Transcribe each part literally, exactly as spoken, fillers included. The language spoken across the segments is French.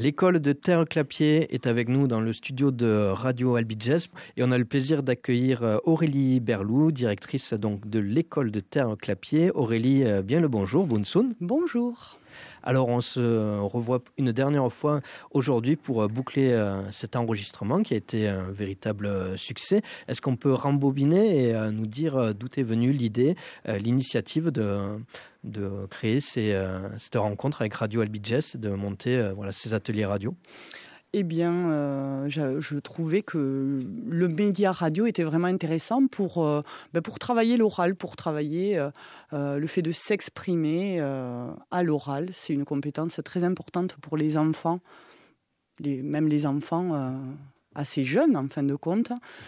L'école de Terre-Clapier est avec nous dans le studio de Radio Albi Jazz et on a le plaisir d'accueillir Aurélie Berlou, directrice donc de l'école de Terre-Clapier. Aurélie, bien le bonjour, Bunsun. Bonjour. Alors on se revoit une dernière fois aujourd'hui pour boucler euh, cet enregistrement qui a été un véritable succès. Est-ce qu'on peut rembobiner et euh, nous dire d'où est venue l'idée, euh, l'initiative de, de créer ces, euh, cette rencontre avec Radio Albi Jazz, de monter euh, voilà, ces ateliers radio ? Eh bien, euh, je, je trouvais que le média radio était vraiment intéressant pour, euh, ben pour travailler l'oral, pour travailler euh, euh, le fait de s'exprimer euh, à l'oral. C'est une compétence très importante pour les enfants, les, même les enfants euh, assez jeunes en fin de compte,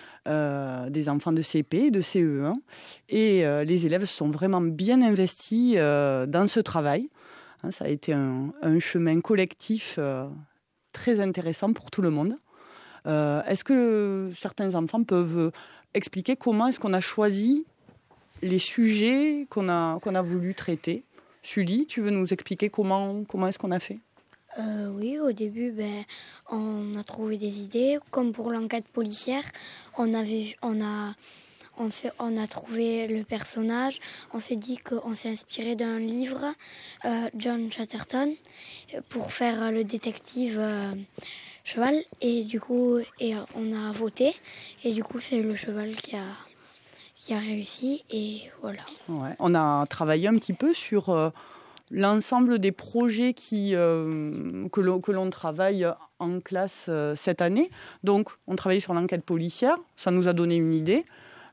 euh, des enfants de C P, de C E un. Et euh, les élèves sont vraiment bien investis euh, dans ce travail. Hein, ça a été un, un chemin collectif euh, très intéressant pour tout le monde. Euh, est-ce que certains enfants peuvent expliquer comment est-ce qu'on a choisi les sujets qu'on a, qu'on a voulu traiter ? Sully, tu veux nous expliquer comment, comment est-ce qu'on a fait ? euh, Oui, au début, ben, on a trouvé des idées. Comme pour l'enquête policière, on, avait, on, a, on, s'est, on a trouvé le personnage. On s'est dit qu'on s'est inspiré d'un livre, euh, John Chatterton, pour faire le détective euh, cheval. Et du coup, et on a voté. Et du coup, c'est le cheval qui a, qui a réussi. Et voilà. Ouais. On a travaillé un petit peu sur euh, l'ensemble des projets qui, euh, que, l'on, que l'on travaille en classe euh, cette année. Donc, on travaillait sur l'enquête policière. Ça nous a donné une idée.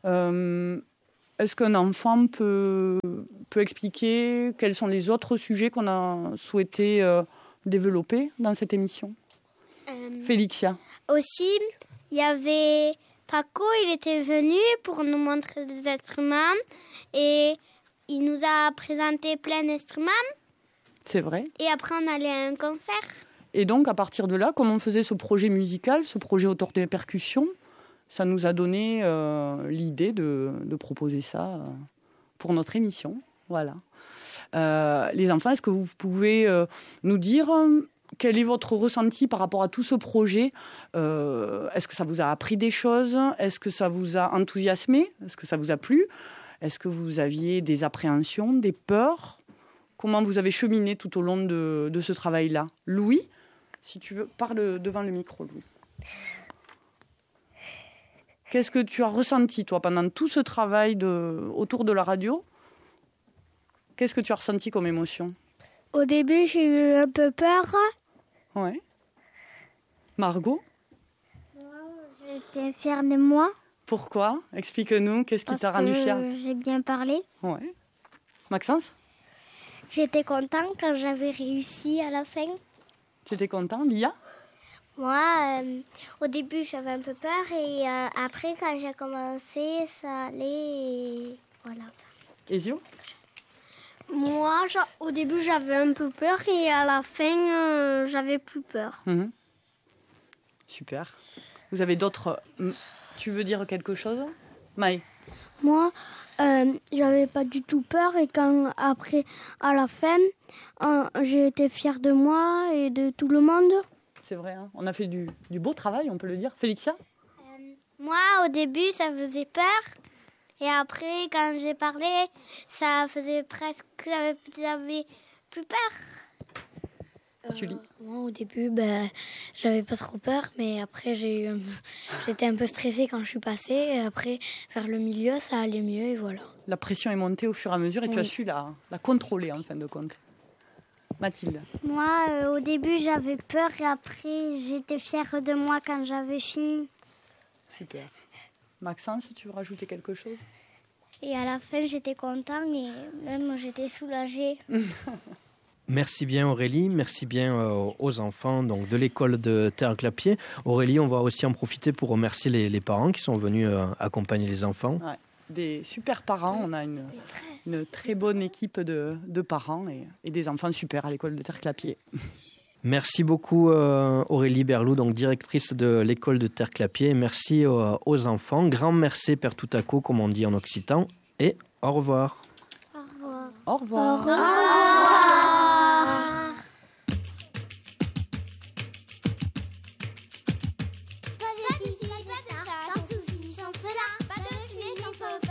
Euh, est-ce qu'un enfant peut, peut expliquer quels sont les autres sujets qu'on a souhaité euh, développer dans cette émission ? euh, Félixia. Aussi, il y avait Paco, il était venu pour nous montrer des instruments et il nous a présenté plein d'instruments. C'est vrai. Et après, on allait à un concert. Et donc, à partir de là, comme on faisait ce projet musical, ce projet autour des percussions, ça nous a donné euh, l'idée de, de proposer ça euh, pour notre émission. Voilà. Euh, les enfants, est-ce que vous pouvez euh, nous dire euh, quel est votre ressenti par rapport à tout ce projet ? euh, Est-ce que ça vous a appris des choses ? Est-ce que ça vous a enthousiasmé ? Est-ce que ça vous a plu ? Est-ce que vous aviez des appréhensions, des peurs ? Comment vous avez cheminé tout au long de, de ce travail-là ? Louis, si tu veux, parle devant le micro, Louis. Qu'est-ce que tu as ressenti, toi, pendant tout ce travail de, autour de la radio ? Qu'est-ce que tu as ressenti comme émotion ? Au début, j'ai eu un peu peur. Ouais. Margot ? Moi, j'étais fière de moi. Pourquoi ? Explique-nous, qu'est-ce qui Parce t'a rendu fière ? que j'ai bien parlé. Ouais. Maxence ? J'étais contente quand j'avais réussi à la fin. Tu étais content, Lia ? Moi, euh, au début, j'avais un peu peur et euh, après, quand j'ai commencé, ça allait et voilà. Ezio ? Moi, au début, j'avais un peu peur et à la fin, euh, j'avais plus peur. Mmh. Super. Vous avez d'autres... Tu veux dire quelque chose, Maë ? Moi, euh, j'avais pas du tout peur et quand après, à la fin, euh, j'ai été fière de moi et de tout le monde. C'est vrai, hein, on a fait du, du beau travail, on peut le dire. Félixia ? euh, Moi, au début, ça faisait peur. Et après, quand j'ai parlé, ça faisait presque... J'avais plus peur. Euh, moi, au début, ben, j'avais pas trop peur, mais après, j'ai eu, j'étais un peu stressée quand je suis passée. Et après, vers le milieu, ça allait mieux et voilà. La pression est montée au fur et à mesure et oui. Tu as su la, la contrôler en fin de compte. Mathilde ? Moi, euh, au début, j'avais peur et après, j'étais fière de moi quand j'avais fini. Super. Maxence, tu veux rajouter quelque chose ? Et à la fin, j'étais contente et même j'étais soulagée. Merci bien Aurélie, merci bien euh, aux enfants donc, de l'école de Terre-Clapier. Aurélie, on va aussi en profiter pour remercier les, les parents qui sont venus euh, accompagner les enfants. Ouais, des super parents, on a une, une très bonne équipe de, de parents et, et des enfants super à l'école de Terre-Clapier. Merci beaucoup euh, Aurélie Berlou, donc directrice de l'école de Terre-Clapier. Merci euh, aux enfants. Grand merci per tout à coup, comme on dit en occitan. Et au revoir. Au revoir. Au revoir. Au revoir.